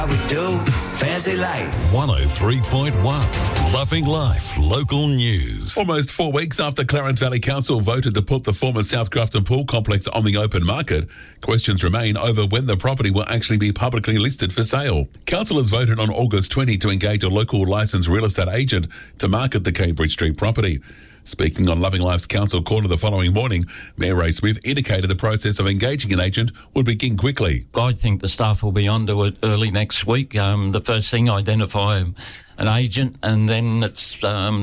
How we do, fancy life. 103.1 Loving Life Local News. Almost 4 weeks after Clarence Valley Council voted to put the former South Grafton Pool Complex on the open market, questions remain over when the property will actually be publicly listed for sale. Councillors voted on August 20 to engage a local licensed real estate agent to market the Cambridge Street property. Speaking on Loving Life's Council Corner the following morning, Mayor Ray Smith indicated the process of engaging an agent would begin quickly. I think the staff will be onto it early next week. The first thing, identify an agent, and then it's...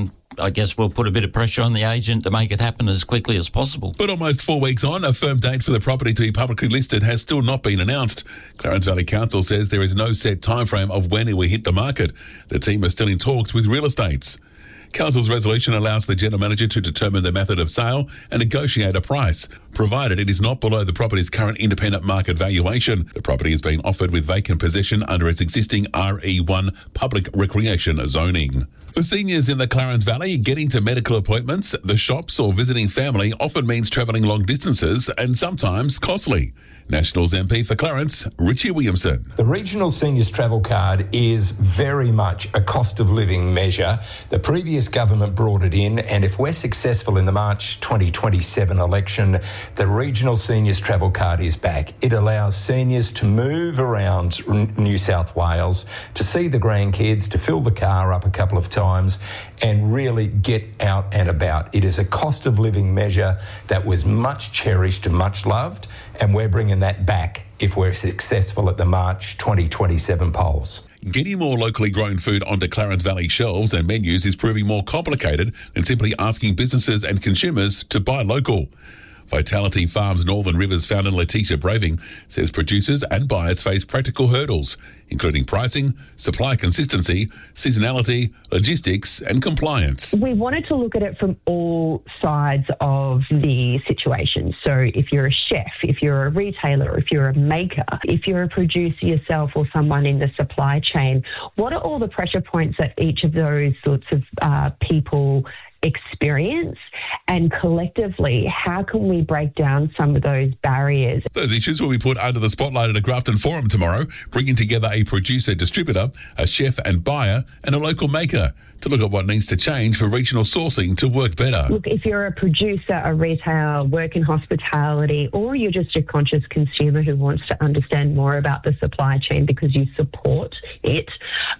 I guess we'll put a bit of pressure on the agent to make it happen as quickly as possible. But almost 4 weeks on, a firm date for the property to be publicly listed has still not been announced. Clarence Valley Council says there is no set timeframe of when it will hit the market. The team are still in talks with real estates. Council's resolution allows the general manager to determine the method of sale and negotiate a price, provided it is not below the property's current independent market valuation. The property is being offered with vacant possession under its existing RE1 public recreation zoning. For seniors in the Clarence Valley, getting to medical appointments, the shops or visiting family often means travelling long distances and sometimes costly. Nationals MP for Clarence, Richie Williamson. The Regional Seniors Travel Card is very much a cost of living measure. The previous government brought it in, and if we're successful in the March 2027 election, the Regional Seniors Travel Card is back. It allows seniors to move around New South Wales, to see the grandkids, to fill the car up a couple of times and really get out and about. It is a cost of living measure that was much cherished and much loved, and we're bringing that back if we're successful at the March 2027 polls. Getting more locally grown food onto Clarence Valley shelves and menus is proving more complicated than simply asking businesses and consumers to buy local. Vitality Farms Northern Rivers founder Letitia Braving says producers and buyers face practical hurdles, including pricing, supply consistency, seasonality, logistics and compliance. We wanted to look at it from all sides of the situation. So if you're a chef, if you're a retailer, if you're a maker, if you're a producer yourself or someone in the supply chain, what are all the pressure points that each of those sorts of people experience, and collectively, how can we break down some of those barriers? Those issues will be put under the spotlight at a Grafton Forum tomorrow, bringing together a producer, distributor, a chef and buyer, and a local maker to look at what needs to change for regional sourcing to work better. Look, if you're a producer, a retailer, work in hospitality, or you're just a conscious consumer who wants to understand more about the supply chain because you support it,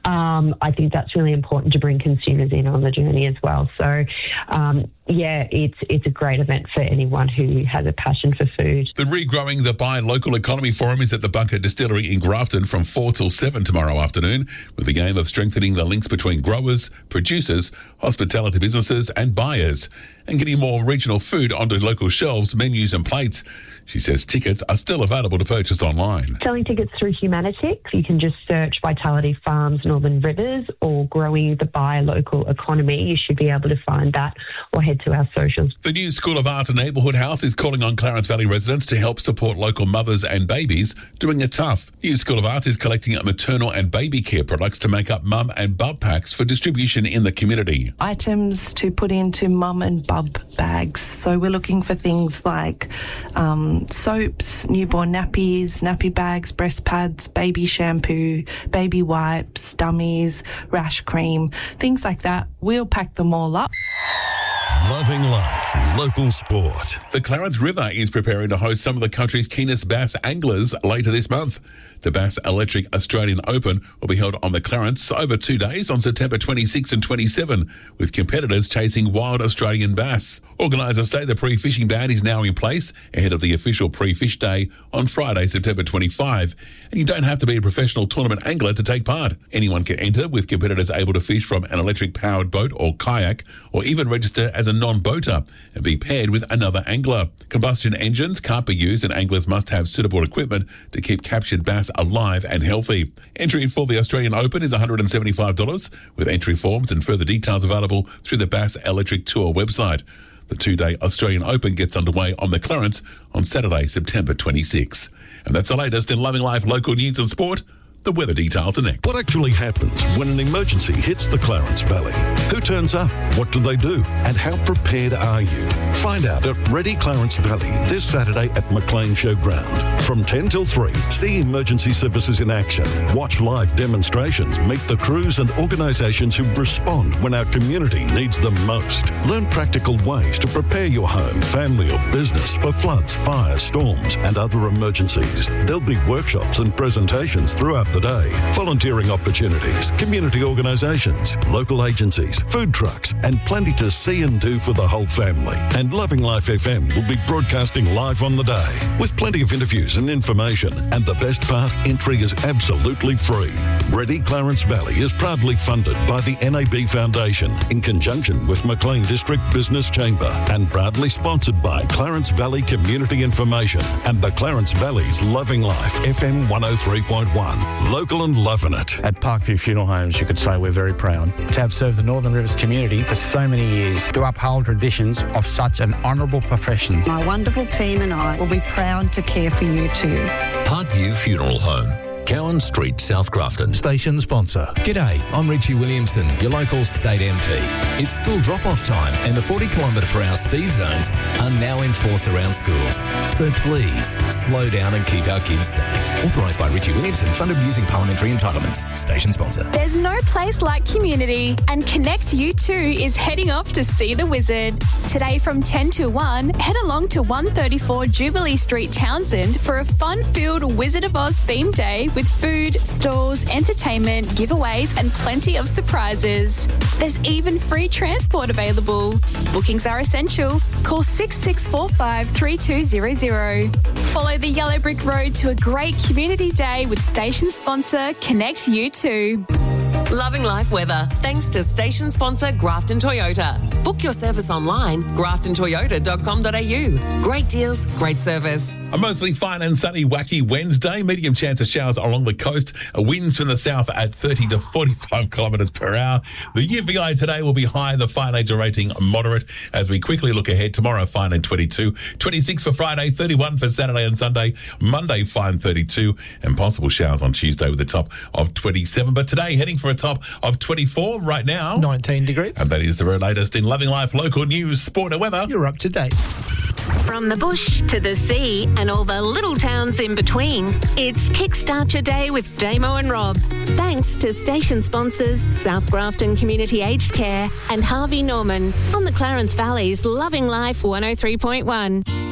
I think that's really important to bring consumers in on the journey as well. So, it's a great event for anyone who has a passion for food. The Regrowing the Buy Local Economy Forum is at the Bunker Distillery in Grafton from 4 till 7 tomorrow afternoon, with the aim of strengthening the links between growers, producers, hospitality businesses and buyers, and getting more regional food onto local shelves, menus and plates. She says tickets are still available to purchase online. Selling tickets through Humanitix. You can just search Vitality Farms Northern Rivers or Growing the Buy Local Economy. You should be able to find that or head to our socials. The new School of Art Neighbourhood House is calling on Clarence Valley residents to help support local mothers and babies doing it tough. New School of Art is collecting maternal and baby care products to make up mum and bub packs for distribution in the community. Items to put into mum and bub bags. So we're looking for things like soaps, newborn nappies, nappy bags, breast pads, baby shampoo, baby wipes, dummies, rash cream, things like that. We'll pack them all up. Loving Life Local Sport. The Clarence River is preparing to host some of the country's keenest bass anglers later this month. The Bass Electric Australian Open will be held on the Clarence over 2 days on September 26 and 27, with competitors chasing wild Australian bass. Organisers say the pre-fishing ban is now in place ahead of the official pre-fish day on Friday, September 25. And you don't have to be a professional tournament angler to take part. Anyone can enter, with competitors able to fish from an electric-powered boat or kayak, or even register as a non-boater and be paired with another angler. Combustion engines can't be used, and anglers must have suitable equipment to keep captured bass alive and healthy. Entry for the Australian Open is $175, with entry forms and further details available through the Bass Electric Tour website. The 2-day Australian Open gets underway on the Clarence on Saturday, September 26. And that's the latest in Loving Life local news and sport. The weather details are next. What actually happens when an emergency hits the Clarence Valley? Who turns up? What do they do? And how prepared are you? Find out at Ready Clarence Valley this Saturday at McLean Showground. From 10 till 3, see emergency services in action. Watch live demonstrations. Meet the crews and organisations who respond when our community needs them most. Learn practical ways to prepare your home, family or business for floods, fires, storms and other emergencies. There'll be workshops and presentations throughout the day. Volunteering opportunities, community organisations, local agencies, food trucks and plenty to see and do for the whole family. And Loving Life FM will be broadcasting live on the day with plenty of interviews and information. And the best part, entry is absolutely free. Ready Clarence Valley is proudly funded by the NAB Foundation in conjunction with Maclean District Business Chamber and proudly sponsored by Clarence Valley Community Information and the Clarence Valley's Loving Life FM 103.1. Local and loving it. At Parkview Funeral Homes, you could say we're very proud to have served the Northern Rivers community for so many years, to uphold traditions of such an honourable profession. My wonderful team and I will be proud to care for you too. Parkview Funeral Home, Cowan Street, South Grafton. Station sponsor. G'day, I'm Richie Williamson, your local state MP. It's school drop-off time and the 40 km/h speed zones are now in force around schools. So please, slow down and keep our kids safe. Authorised by Richie Williamson, funded using parliamentary entitlements. Station sponsor. There's no place like community, and Connect U2 is heading off to see the Wizard. Today from 10 to 1, head along to 134 Jubilee Street, Townsend for a fun-filled Wizard of Oz themed day with food, stalls, entertainment, giveaways and plenty of surprises. There's even free transport available. Bookings are essential. Call 6645 3200. Follow the Yellow Brick Road to a great community day with station sponsor Connect U2. Loving Life weather, thanks to station sponsor Grafton Toyota. Book your service online, graftontoyota.com.au. Great deals, great service. A mostly fine and sunny, wacky Wednesday. Medium chance of showers along the coast. Winds from the south at 30 to 45 kilometres per hour. The UVI today will be high, the fine age rating moderate. As we quickly look ahead, tomorrow fine and 22, 26 for Friday, 31 for Saturday and Sunday, Monday fine 32, and possible showers on Tuesday with a top of 27. But today heading for a top of 24 right now. 19 degrees. And that is the very latest in Loving Life local news, sport and weather. You're up to date. From the bush to the sea and all the little towns in between, it's Kickstart Your Day with Damo and Rob. Thanks to station sponsors South Grafton Community Aged Care and Harvey Norman on the Clarence Valley's Loving Life 103.1.